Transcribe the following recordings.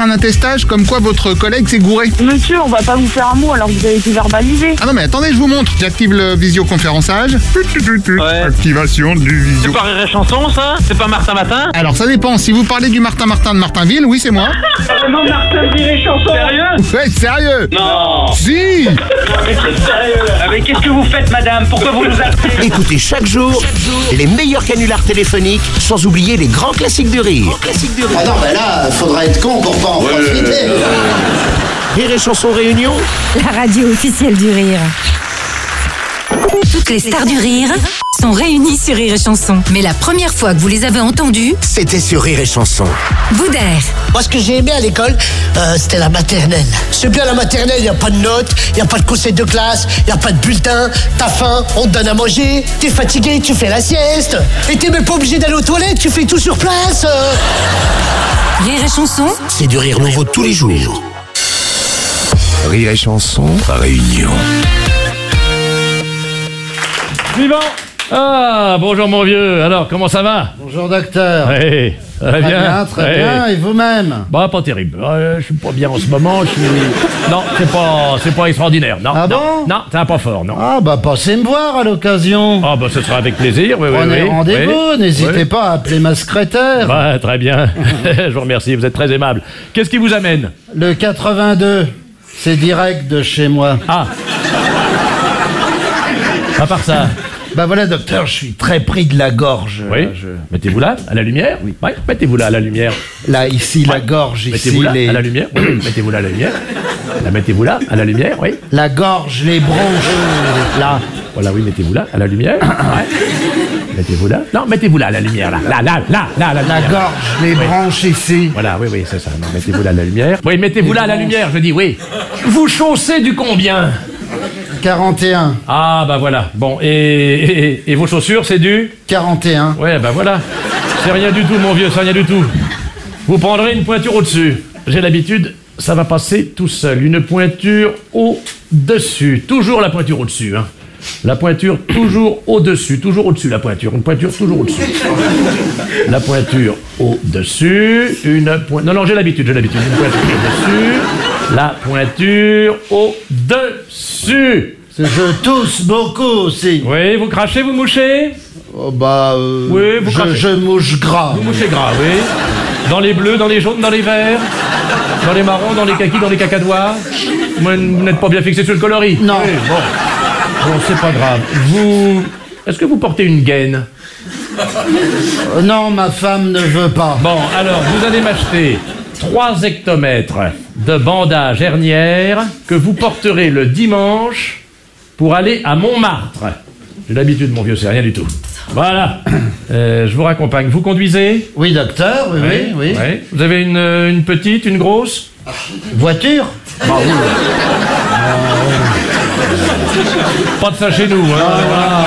un attestage comme quoi votre collègue s'est gouré. Monsieur, on va pas vous faire un mot alors que vous avez été verbalisé. Ah non mais attendez, je vous montre. J'active le visioconférençage. Ouais. Activation du C'est visio. pas Rire et Chanson, ça? C'est pas Martin Matin? Alors ça dépend, si vous parlez du Martin de Martinville, oui c'est moi. Non, Martin, Rire et Chanson. Sérieux? Ouais, sérieux. Non. Si. Mais c'est sérieux. Ah, mais qu'est-ce que vous faites, madame? Pourquoi vous nous appelez? Écoutez chaque jour les meilleurs canulars téléphoniques, sans oublier les grands classiques du rire. Ah non, mais là, faudra être con pour pas en profiter. Rire et Chanson Réunion, La radio officielle du rire. Toutes les stars du rire sont réunies sur Rire et Chanson. Mais la première fois que vous les avez entendues, c'était sur Rire et Chanson. Boudère, Moi, ce que j'ai aimé à l'école, c'était la maternelle. C'est bien la maternelle, il n'y a pas de notes, il n'y a pas de conseil de classe, il n'y a pas de bulletin, t'as faim, on te donne à manger, t'es fatigué, tu fais la sieste. Et t'es même pas obligé d'aller aux toilettes, tu fais tout sur place. Rire et Chanson, C'est du rire nouveau tous les jours. Rire et Chanson Réunion. Suivant. Ah, bonjour mon vieux. Alors, comment ça va? Bonjour docteur. Oui, ça va bien? Très Oui. bien, et vous-même? Bah, pas terrible. Je suis pas bien en ce moment. Non, c'est pas extraordinaire. Non, Ah non, bon? non, ça va pas fort, non. Ah bah passez me voir à l'occasion. Ah, bah, ce sera avec plaisir. Oui, oui, Prenez oui. rendez-vous, Oui, n'hésitez oui. pas à appeler ma secrétaire. Bah, très bien. Je vous remercie. Vous êtes très aimable. Qu'est-ce qui vous amène? Le 82, c'est direct de chez moi. Ah. À part ça. Bah voilà docteur, je suis très pris de la gorge. Oui. Mettez-vous là, à la lumière. Oui. Mettez-vous là, à la lumière. Là, ici, la gorge, ici, Mettez-vous là, les... à la lumière. Oui, oui. Mettez-vous là, à la lumière. Là, mettez-vous là, à la lumière. Oui. La gorge, les bronches, là. Voilà, oui, mettez-vous là, à la lumière. Ouais. Mettez-vous là. Non, mettez-vous là, à la lumière, là. Là, à la La lumière. gorge, les bronches ici. Voilà, oui, oui, c'est ça. Non, mettez-vous là, à la lumière. Oui, mettez-vous là, à la lumière, je dis, oui. Vous chaussez du combien? 41. Ah, bah voilà. Bon, et vos chaussures, c'est du? 41. Ouais, bah voilà. C'est rien du tout, mon vieux, c'est rien du tout. Vous prendrez une pointure au-dessus. J'ai l'habitude, ça va passer tout seul. Une pointure au-dessus. Toujours la pointure au-dessus, hein. La pointure toujours au-dessus, la pointure. Une pointure toujours au-dessus. La pointure au-dessus, Non, j'ai l'habitude. Une pointure au-dessus, la pointure au-dessus. Je tousse beaucoup aussi. Oui, vous crachez, vous mouchez? Oh bah... Oui, vous crachez. je mouche gras. Vous mouchez gras, oui. Dans les bleus, dans les jaunes, dans les verts, dans les marrons, dans les kakis, dans les cacadois. Vous n'êtes pas bien fixé sur le coloris? Non. Oui, bon, c'est pas grave. Est-ce que vous portez une gaine? Non, ma femme ne veut pas. Bon, alors, vous allez m'acheter 3 hectomètres de bandage hernière que vous porterez le dimanche pour aller à Montmartre. J'ai l'habitude, mon vieux, c'est rien du tout. Voilà. Je vous raccompagne. Vous conduisez? Oui, docteur, oui. Oui. Vous avez une petite, une grosse? Voiture? Ah oui. Pas de ça chez nous, hein.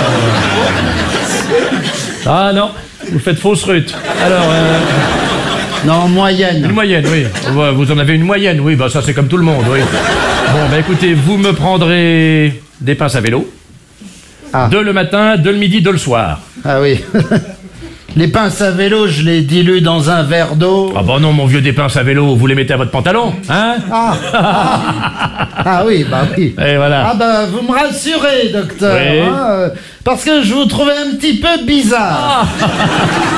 Ah non, vous faites fausse rute. Alors, Non, moyenne. une moyenne, oui. Vous en avez une moyenne, oui, bah ça c'est comme tout le monde, oui. Bon, bah écoutez, vous me prendrez des pinces à vélo. Ah. 2 le matin, 2 le midi, 2 le soir. Ah oui. Les pinces à vélo, je les dilue dans un verre d'eau. Ah bah non, mon vieux, des pinces à vélo, vous les mettez à votre pantalon, hein? Ah oui, bah oui. Et voilà. Ah bah vous me rassurez, docteur. Oui. Hein, parce que je vous trouvais un petit peu bizarre.